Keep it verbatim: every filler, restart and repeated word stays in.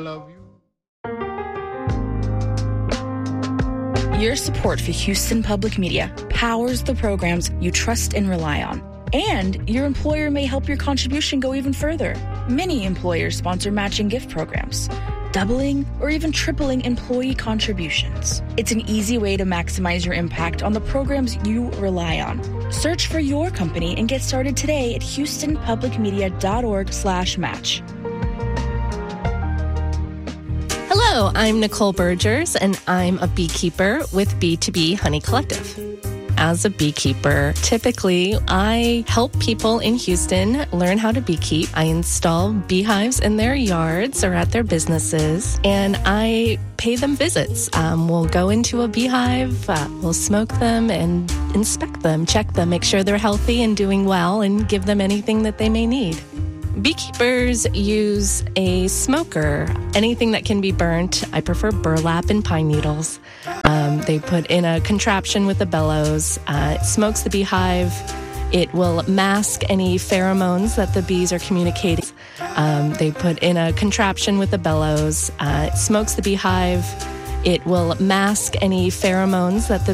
Love you. Your support for Houston Public Media powers the programs you trust and rely on. And your employer may help your contribution go even further. Many employers sponsor matching gift programs, doubling or even tripling employee contributions. It's an easy way to maximize your impact on the programs you rely on. Search for your company and get started today at houston public media dot org slash match. Hello, I'm Nicole Burgers, and I'm a beekeeper with B two B Honey Collective. As a beekeeper, typically I help people in Houston learn how to beekeep. I install beehives in their yards or at their businesses, and I pay them visits. Um, we'll go into a beehive, uh, we'll smoke them and inspect them, check them, make sure they're healthy and doing well, and give them anything that they may need. Beekeepers use a smoker, anything that can be burnt. I prefer burlap and pine needles. Um, they put in a contraption with a bellows. Uh, it smokes the beehive. It will mask any pheromones that the bees are communicating. Um, they put in a contraption with a bellows. Uh, it smokes the beehive. It will mask any pheromones that the